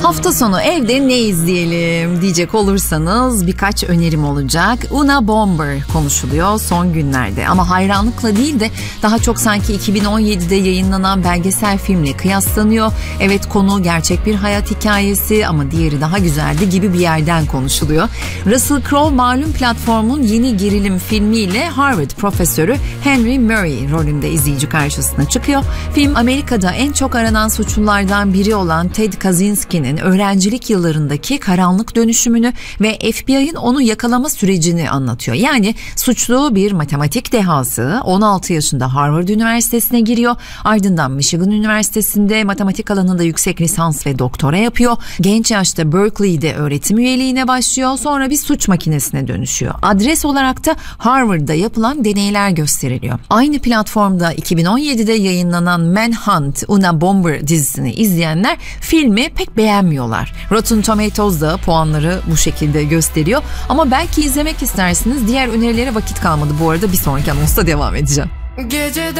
Hafta sonu evde ne izleyelim diyecek olursanız birkaç önerim olacak. Una Bomber konuşuluyor son günlerde ama hayranlıkla değil de daha çok sanki 2017'de yayınlanan belgesel filmle kıyaslanıyor. Evet, konu gerçek bir hayat hikayesi ama diğeri daha güzeldi gibi bir yerden konuşuluyor. Russell Crowe malum platformun yeni gerilim filmiyle Harvard profesörü Henry Murray rolünde izleyici karşısına çıkıyor. Film Amerika'da en çok aranan suçlulardan biri olan Ted Kaczynski'nin öğrencilik yıllarındaki karanlık dönüşümünü ve FBI'ın onu yakalama sürecini anlatıyor. Yani suçlu bir matematik dehası, 16 yaşında Harvard Üniversitesi'ne giriyor. Ardından Michigan Üniversitesi'nde matematik alanında yüksek lisans ve doktora yapıyor. Genç yaşta Berkeley'de öğretim üyeliğine başlıyor. Sonra bir suç makinesine dönüşüyor. Adres olarak da Harvard'da yapılan deneyler gösteriliyor. Aynı platformda 2017'de yayınlanan Manhunt, Una Bomber dizisini izleyenler filmi pek beğenmiyorlar. Rotten Tomatoes'da puanları bu şekilde gösteriyor. Ama belki izlemek istersiniz. Diğer önerilere vakit kalmadı bu arada. Bir sonraki anonsta devam edeceğim.